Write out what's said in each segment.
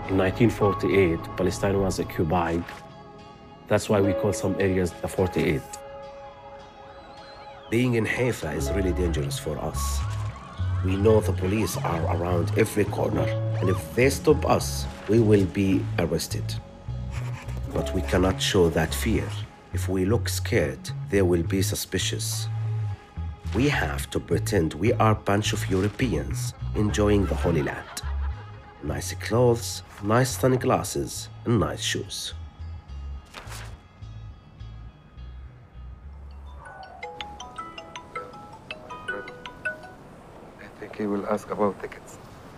In 1948, Palestine was occupied. That's why we call some areas the 48. Being in Haifa is really dangerous for us. We know the police are around every corner, and if they stop us, we will be arrested. But we cannot show that fear. If we look scared, they will be suspicious. We have to pretend we are a bunch of Europeans enjoying the Holy Land. Nice clothes, nice sunglasses, and nice shoes. I think he will ask about tickets.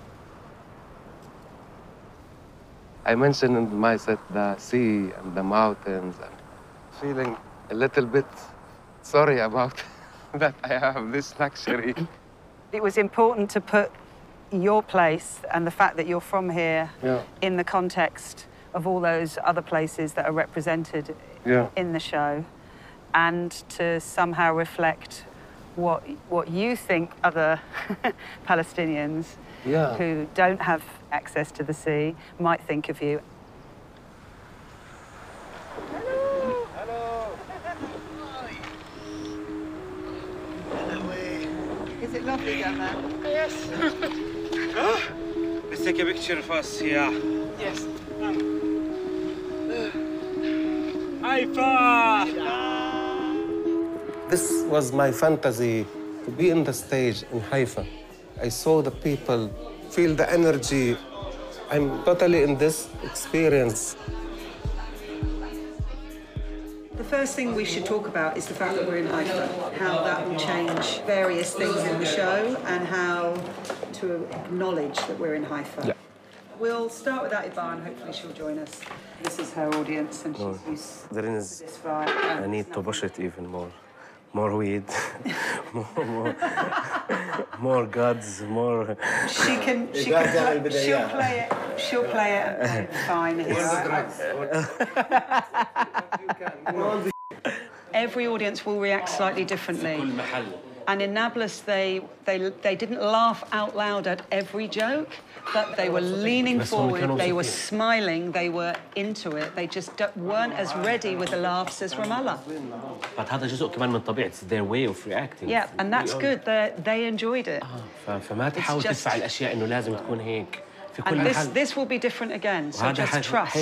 I mentioned in my set the sea and the mountains and feeling a little bit sorry about that I have this luxury. It was important to put your place and the fact that you're from here in the context of all those other places that are represented in the show, and to somehow reflect what you think other Palestinians who don't have access to the sea might think of you. Hello. Hello. Hi. Is it lovely down there? Yes. Let's take a picture of us here. Yes. Haifa! This was my fantasy, to be in the stage in Haifa. I saw the people, feel the energy. I'm totally in this experience. The first thing we should talk about is the fact that we're in Haifa, how that will change various things in the show and how to acknowledge that we're in Haifa. Yeah. We'll start with Atiba and hopefully she'll join us. This is her audience and she's used to this vibe. I need to push it even more. More weed, more gods, more... She'll play it fine here. Every audience will react slightly differently. And in Nablus, they didn't laugh out loud at every joke, but they were leaning forward, they were smiling, they were into it. They just weren't as ready with the laughs as Ramallah. But هذا جزء كمان من طبيعة their way of reacting. Yeah, and that's good. They enjoyed it. فما تحاول تدفع الأشياء إنه لازم تكون هيك في كل And محل. this will be different again, so just trust.